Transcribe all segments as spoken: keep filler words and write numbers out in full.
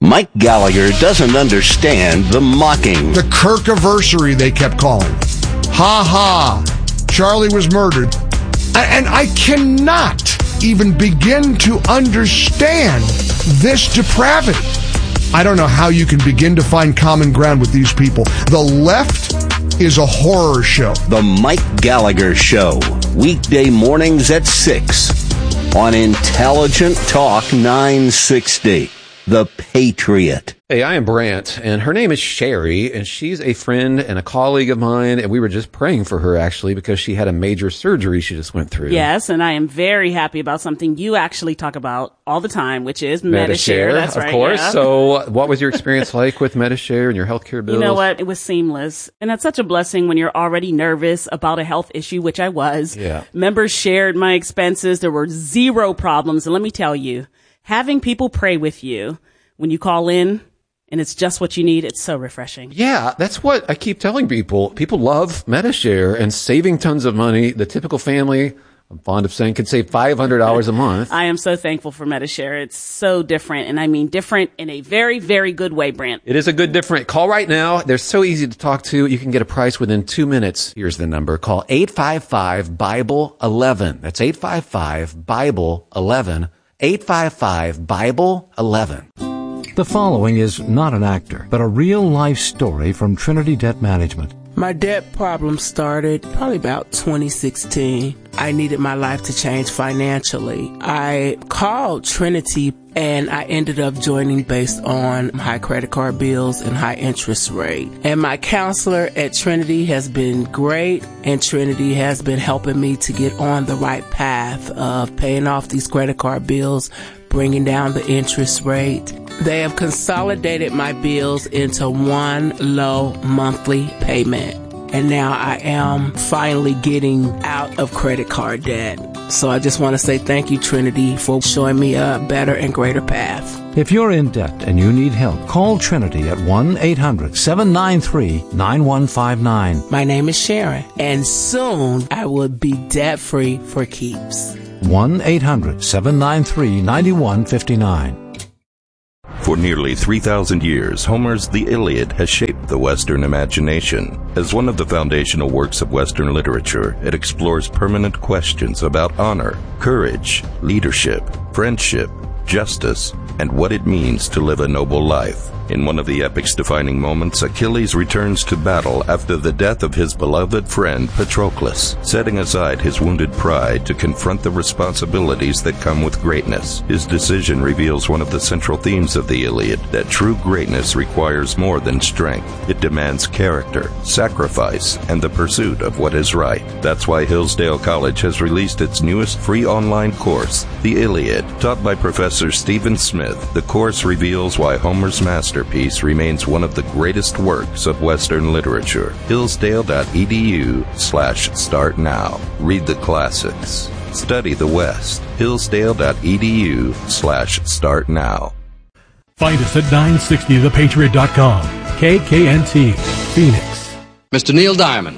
Mike Gallagher doesn't understand the mocking. The Kirkiversary, they kept calling. Ha ha. Charlie was murdered. And I cannot even begin to understand this depravity. I don't know how you can begin to find common ground with these people. The left is a horror show. The Mike Gallagher Show. Weekday mornings at six on Intelligent Talk nine sixty. The Patriot. Hey, I am Brant, and her name is Sherry, and she's a friend and a colleague of mine, and we were just praying for her, actually, because she had a major surgery she just went through. Yes, and I am very happy about something you actually talk about all the time, which is Medi-Share. Medi-Share, That's of right, course. yeah. So what was your experience like with Medi-Share and your healthcare bills? You know what? It was seamless. And that's such a blessing when you're already nervous about a health issue, which I was. Yeah. Members shared my expenses. There were zero problems. And let me tell you, having people pray with you when you call in and it's just what you need, it's so refreshing. Yeah, that's what I keep telling people. People love Medi-Share and saving tons of money. The typical family, I'm fond of saying, can save five hundred dollars a month. I am so thankful for Medi-Share. It's so different, and I mean different in a very, very good way, Brant. It is a good different. Call right now. They're so easy to talk to. You can get a price within two minutes. Here's the number. Call eight five five, Bible eleven. That's eight five five, Bible eleven. eight five five, Bible eleven. The following is not an actor, but a real-life story from Trinity Debt Management. My debt problem started probably about twenty sixteen. I needed my life to change financially. I called Trinity and I ended up joining based on high credit card bills and high interest rate. And my counselor at Trinity has been great, and Trinity has been helping me to get on the right path of paying off these credit card bills, bringing down the interest rate. They have consolidated my bills into one low monthly payment. And now I am finally getting out of credit card debt. So I just want to say thank you, Trinity, for showing me a better and greater path. If you're in debt and you need help, call Trinity at one eight hundred, seven nine three, nine one five nine. My name is Sharon, and soon I will be debt-free for keeps. one eight hundred, seven nine three, nine one five nine. For nearly three thousand years, Homer's The Iliad has shaped the Western imagination. As one of the foundational works of Western literature, it explores permanent questions about honor, courage, leadership, friendship, justice, and what it means to live a noble life. In one of the epic's defining moments, Achilles returns to battle after the death of his beloved friend Patroclus, setting aside his wounded pride to confront the responsibilities that come with greatness. His decision reveals one of the central themes of the Iliad, that true greatness requires more than strength. It demands character, sacrifice, and the pursuit of what is right. That's why Hillsdale College has released its newest free online course, The Iliad. Taught by Professor Stephen Smith, the course reveals why Homer's masterpiece remains one of the greatest works of Western literature. Hillsdale.edu slash start now. Read the classics. Study the West. Hillsdale.edu slash start now. Find us at nine sixty the patriot dot com. K K N T, Phoenix. Mister Neil Diamond.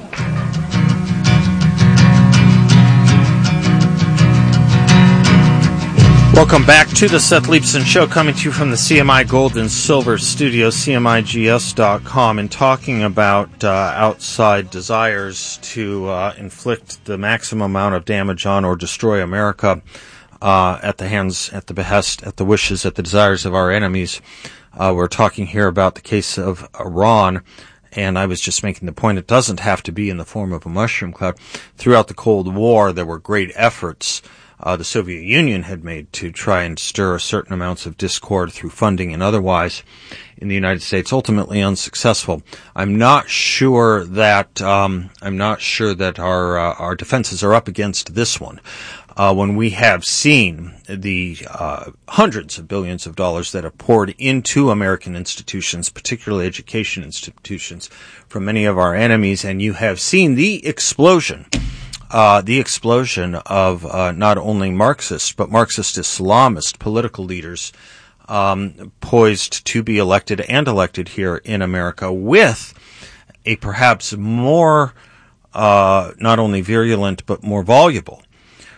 Welcome back to the Seth Leibson Show, coming to you from the C M I Gold and Silver Studio, C M I G S dot com, and talking about uh, outside desires to uh, inflict the maximum amount of damage on or destroy America uh, at the hands, at the behest, at the wishes, at the desires of our enemies. Uh, we're talking here about the case of Iran, and I was just making the point it doesn't have to be in the form of a mushroom cloud. Throughout the Cold War, there were great efforts Uh, the Soviet Union had made to try and stir certain amounts of discord through funding and otherwise in the United States, ultimately unsuccessful. I'm not sure that um, I'm not sure that our uh, our defenses are up against this one. Uh, when we have seen the uh, hundreds of billions of dollars that have poured into American institutions, particularly education institutions, from many of our enemies, and you have seen the explosion Uh, the explosion of uh, not only Marxist, but Marxist Islamist political leaders um, poised to be elected and elected here in America with a perhaps more, uh, not only virulent, but more voluble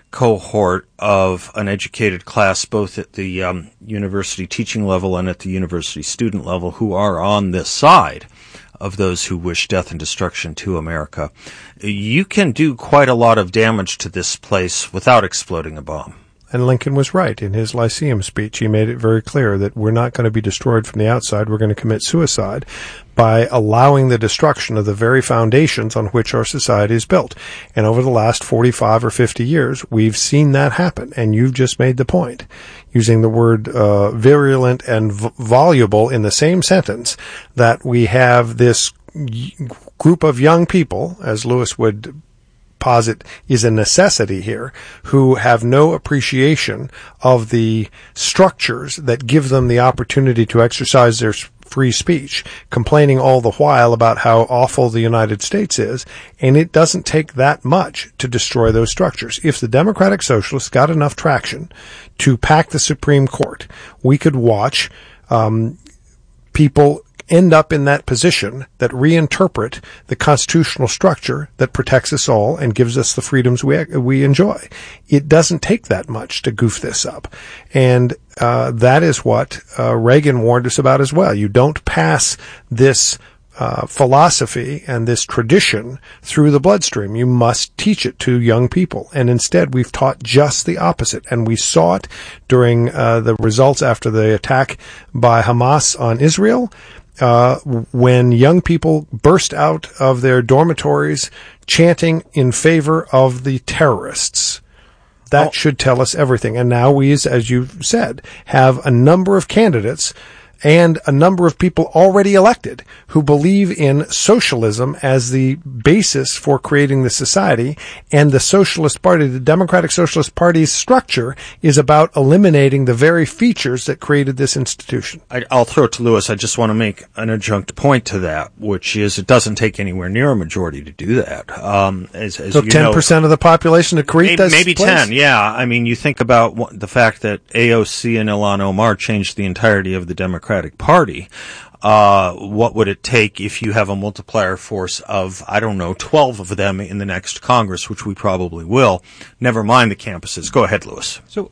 cohort of an educated class, both at the um, university teaching level and at the university student level, who are on this side of those who wish death and destruction to America. You can do quite a lot of damage to this place without exploding a bomb. And Lincoln was right. In his Lyceum speech, he made it very clear that we're not going to be destroyed from the outside. We're going to commit suicide by allowing the destruction of the very foundations on which our society is built. And over the last forty-five or fifty years, we've seen that happen. And you've just made the point, using the word uh, virulent and v- voluble in the same sentence, that we have this y- group of young people, as Lewis would posit is a necessity here, who have no appreciation of the structures that give them the opportunity to exercise their free speech, complaining all the while about how awful the United States is, and it doesn't take that much to destroy those structures. If the Democratic Socialists got enough traction to pack the Supreme Court, we could watch um, people end up in that position that reinterpret the constitutional structure that protects us all and gives us the freedoms we we enjoy. It doesn't take that much to goof this up. And uh, that is what uh, Reagan warned us about as well. You don't pass this uh, philosophy and this tradition through the bloodstream. You must teach it to young people. And instead, we've taught just the opposite. And we saw it during uh, the results after the attack by Hamas on Israel. Uh, when young people burst out of their dormitories chanting in favor of the terrorists. That oh. should tell us everything. And now we, as you said, have a number of candidates and a number of people already elected who believe in socialism as the basis for creating the society. And the Socialist Party, the Democratic Socialist Party's structure is about eliminating the very features that created this institution. I, I'll throw it to Lewis. I just want to make an adjunct point to that, which is it doesn't take anywhere near a majority to do that. Um, as, as so you ten percent know, of the population to create maybe, this Maybe place? ten, yeah. I mean, you think about what, the fact that A O C and Ilhan Omar changed the entirety of the Democratic Party. Uh, what would it take if you have a multiplier force of, I don't know, twelve of them in the next Congress, which we probably will. Never mind the campuses. Go ahead, Lewis. So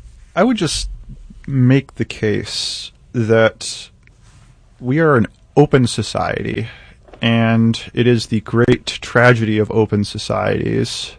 I would just make the case that we are an open society, and it is the great tragedy of open societies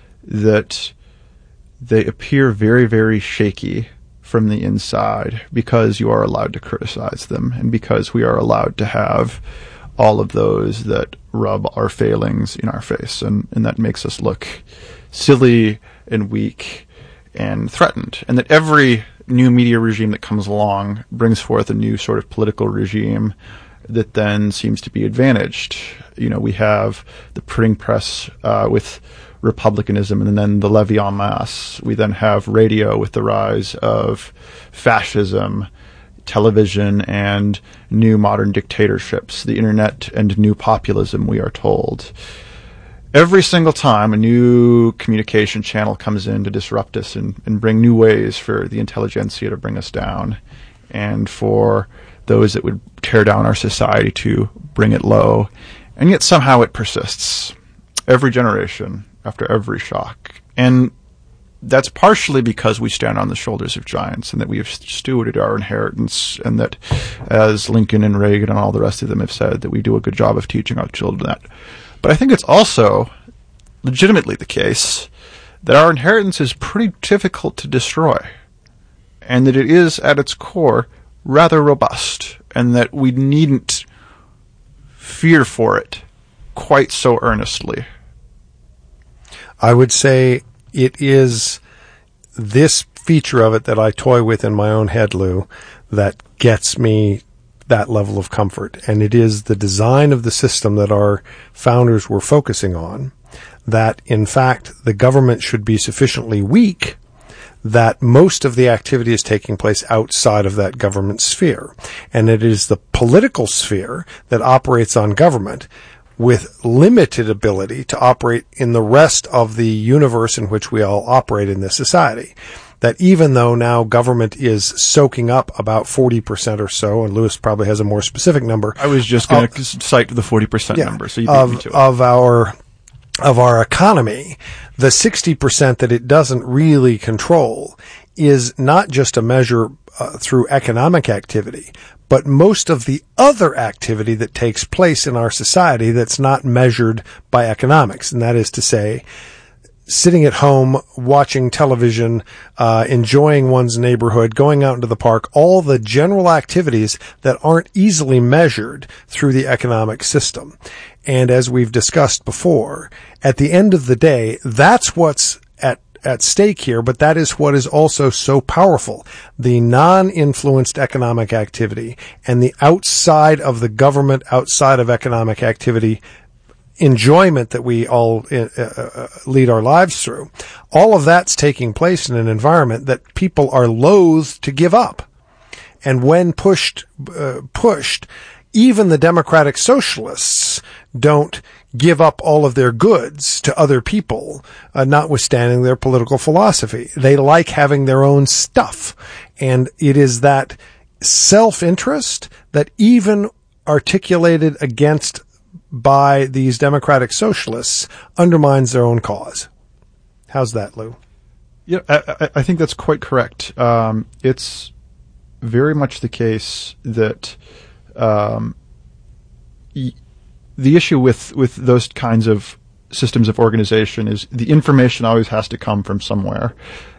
that they appear very, very shaky from the inside because you are allowed to criticize them and because we are allowed to have all of those that rub our failings in our face, and, and that makes us look silly and weak and threatened. And that every new media regime that comes along brings forth a new sort of political regime that then seems to be advantaged. You know, we have the printing press uh, with republicanism, and then the levy en masse. We then have radio with the rise of fascism, television, and new modern dictatorships, the internet and new populism, we are told. Every single time a new communication channel comes in to disrupt us and, and bring new ways for the intelligentsia to bring us down, and for those that would tear down our society to bring it low, and yet somehow it persists. Every generation, after every shock. And that's partially because we stand on the shoulders of giants and that we have stewarded our inheritance, and that, as Lincoln and Reagan and all the rest of them have said, that we do a good job of teaching our children that. But I think it's also legitimately the case that our inheritance is pretty difficult to destroy, and that it is, at its core, rather robust, and that we needn't fear for it quite so earnestly. I would say it is this feature of it that I toy with in my own head, Lou, that gets me that level of comfort. And it is the design of the system that our founders were focusing on, that, in fact, the government should be sufficiently weak that most of the activity is taking place outside of that government sphere. And it is the political sphere that operates on government with limited ability to operate in the rest of the universe in which we all operate in this society. That even though now government is soaking up about forty percent or so, and Lewis probably has a more specific number. I was just going to cite the forty percent yeah, number, so you beat of, me to it. Of our of our economy, the sixty percent that it doesn't really control is not just a measure uh, through economic activity, but most of the other activity that takes place in our society that's not measured by economics. And that is to say, sitting at home, watching television, uh, enjoying one's neighborhood, going out into the park, all the general activities that aren't easily measured through the economic system. And as we've discussed before, at the end of the day, that's what's at at stake here, but that is what is also so powerful. The non-influenced economic activity and the outside of the government, outside of economic activity enjoyment that we all uh, uh, lead our lives through, all of that's taking place in an environment that people are loath to give up. And when pushed, uh, pushed, even the democratic socialists don't give up all of their goods to other people, uh, notwithstanding their political philosophy. They like having their own stuff. And it is that self-interest that even articulated against by these democratic socialists undermines their own cause. How's that, Lou? Yeah, I, I think that's quite correct. Um, it's very much the case that um, y- the issue with, with those kinds of systems of organization is the information always has to come from somewhere.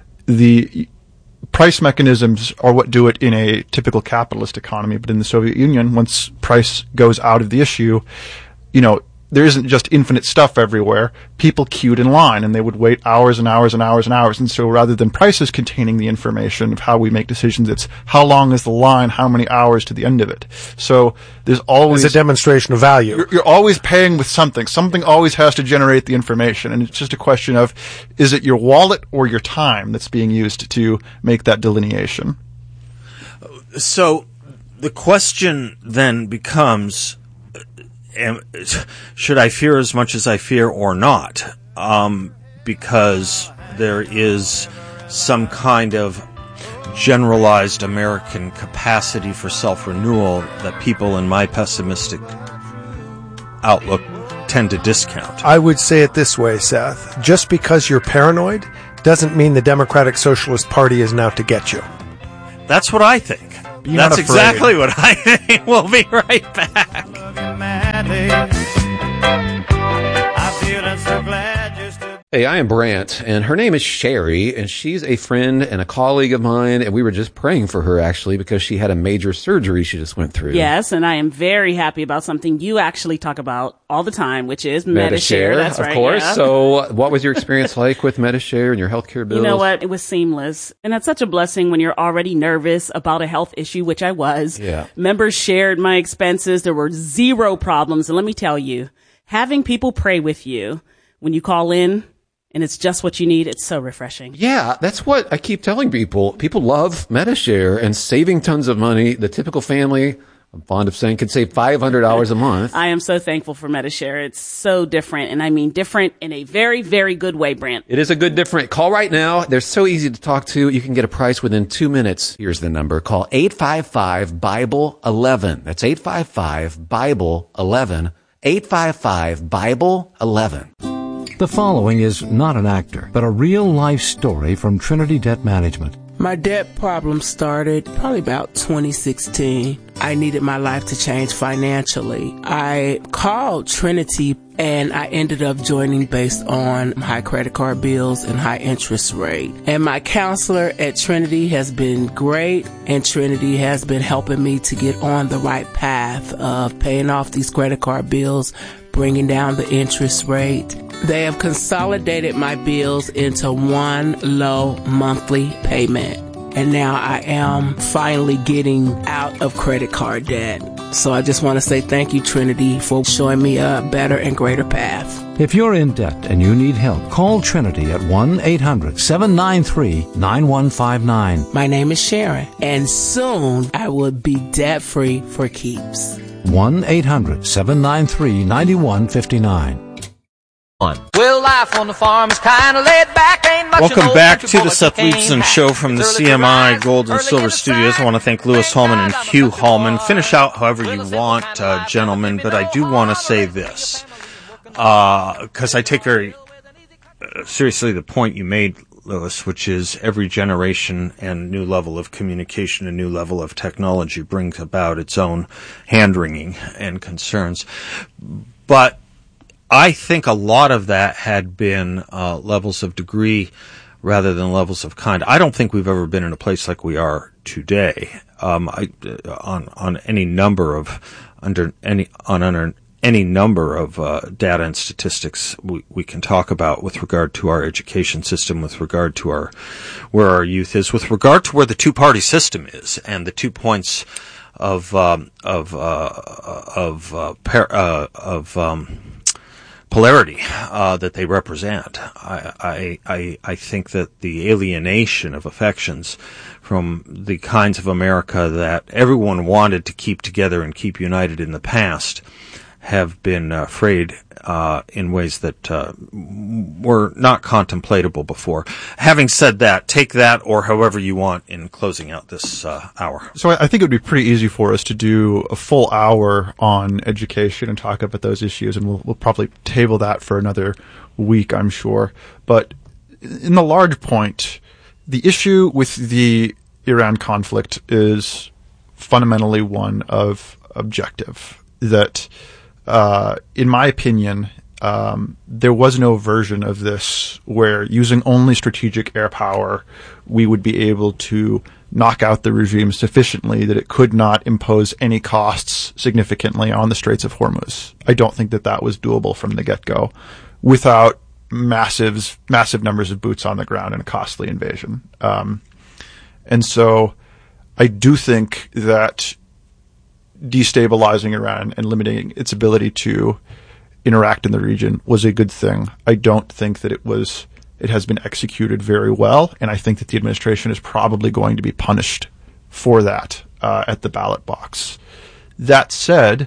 The price mechanisms are what do it in a typical capitalist economy, but in the Soviet Union, once price goes out of the issue, you know, there isn't just infinite stuff everywhere. People queued in line and they would wait hours and hours and hours and hours. And so rather than prices containing the information of how we make decisions, it's how long is the line, how many hours to the end of it. So there's always it's a demonstration of value. You're, you're always paying with something. Something always has to generate the information. And it's just a question of, is it your wallet or your time that's being used to make that delineation? So the question then becomes, Am, should I fear as much as I fear or not? Um, because there is some kind of generalized American capacity for self-renewal that people in my pessimistic outlook tend to discount. I would say it this way, Seth. Just because you're paranoid doesn't mean the Democratic Socialist Party is out to get you. That's what I think. Be That's exactly what I think. We'll be right back. Hey, I am Brant, and her name is Sherry, and she's a friend and a colleague of mine, and we were just praying for her, actually, because she had a major surgery she just went through. Yes, and I am very happy about something you actually talk about all the time, which is Medi-Share. Medi-Share, That's of right, course. yeah. So what was your experience like with Medi-Share and your healthcare bills? You know what? It was seamless. And that's such a blessing when you're already nervous about a health issue, which I was. Yeah. Members shared my expenses. There were zero problems. And let me tell you, having people pray with you when you call in, and it's just what you need, it's so refreshing. Yeah, that's what I keep telling people. People love Medi-Share and saving tons of money. The typical family, I'm fond of saying, could save five hundred dollars a month. I am so thankful for Medi-Share. It's so different, and I mean different in a very, very good way, Brant. It is a good different. Call right now. They're so easy to talk to. You can get a price within two minutes. Here's the number. Call eight five five, Bible eleven. That's eight five five, Bible eleven. eight five five, Bible eleven. The following is not an actor, but a real-life story from Trinity Debt Management. My debt problem started probably about twenty sixteen. I needed my life to change financially. I called Trinity and I ended up joining based on high credit card bills and high interest rate. And my counselor at Trinity has been great, and Trinity has been helping me to get on the right path of paying off these credit card bills, bringing down the interest rate. They have consolidated my bills into one low monthly payment. And now I am finally getting out of credit card debt. So I just want to say thank you, Trinity, for showing me a better and greater path. If you're in debt and you need help, call Trinity at one eight hundred, seven nine three, nine one five nine. My name is Sharon, and soon I will be debt-free for keeps. one eight hundred, seven nine three, nine one five nine. Well, life on the farm is kind of laid back. Ain't much Welcome back to the Seth Leibson Show from the C M I Gold and Silver Studios. I want to thank Louis Hallman and Hugh Hallman. Finish out however you want, uh, gentlemen, but I do want to say this. because uh, I take very uh, seriously the point you made, Lewis, which is every generation and new level of communication, a new level of technology brings about its own hand-wringing and concerns. But I think a lot of that had been uh, levels of degree rather than levels of kind. I don't think we've ever been in a place like we are today. Um, I, uh, on on any number of under any on under any number of uh, data and statistics we, we can talk about with regard to our education system, with regard to our where our youth is, with regard to where the two-party system is, and the two points of um, of uh, of uh, par- uh, of um, polarity uh, that they represent. I, I I I think that the alienation of affections from the kinds of America that everyone wanted to keep together and keep united in the past have been uh, frayed uh, in ways that uh, were not contemplatable before. Having said that, take that or however you want in closing out this uh, hour. So I think it would be pretty easy for us to do a full hour on education and talk about those issues, and we'll, we'll probably table that for another week, I'm sure. But in the large point, the issue with the Iran conflict is fundamentally one of objective. That Uh, in my opinion, um, there was no version of this where using only strategic air power, we would be able to knock out the regime sufficiently that it could not impose any costs significantly on the Straits of Hormuz. I don't think that that was doable from the get-go without massive, massive numbers of boots on the ground and a costly invasion. Um, and so I do think that destabilizing Iran and limiting its ability to interact in the region was a good thing. I don't think that it was, it has been executed very well, and I think that the administration is probably going to be punished for that uh, at the ballot box. That said,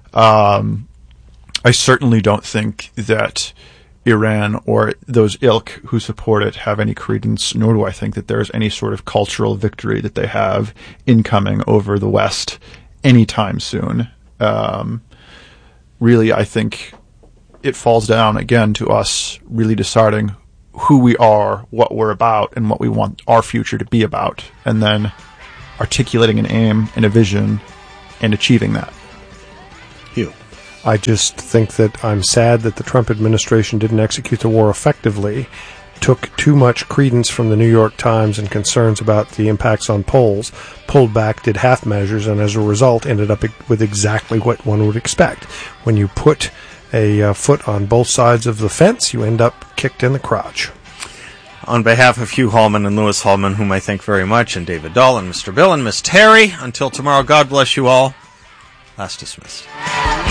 um, I certainly don't think that Iran or those ilk who support it have any credence, nor do I think that there's any sort of cultural victory that they have incoming over the West anytime soon. Um, really, I think it falls down again to us really deciding who we are, what we're about, and what we want our future to be about, and then articulating an aim and a vision and achieving that. Hugh. I just think that I'm sad that the Trump administration didn't execute the war effectively, took too much credence from the New York Times and concerns about the impacts on polls, pulled back, did half measures, and as a result ended up with exactly what one would expect. When you put a uh, foot on both sides of the fence, you end up kicked in the crotch. On behalf of Hugh Hallman and Lewis Hallman, whom I thank very much, and David Dahl and Mister Bill and Miss Terry, until tomorrow, God bless you all. Last dismissed.